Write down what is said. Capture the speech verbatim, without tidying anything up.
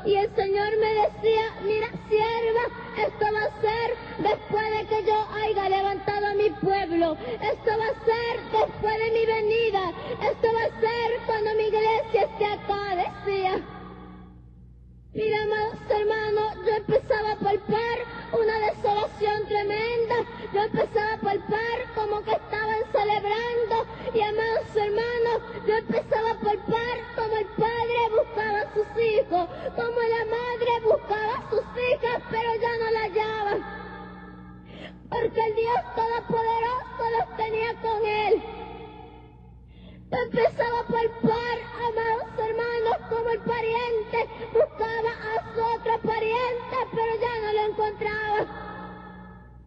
y el Señor me decía, mira, sierva, esto va a ser después de que yo haya levantado a mi pueblo, esto va a ser después de mi venida, esto va a ser cuando mi iglesia esté acá, decía. Mira, amados hermanos, yo empezaba a palpar una desolación tremenda, yo empezaba a palpar como que estaban celebrando, y amados hermanos, yo empezaba a palpar como el padre buscaba a sus hijos, como la madre buscaba a sus hijas, pero ya no la hallaba. Porque el Dios Todopoderoso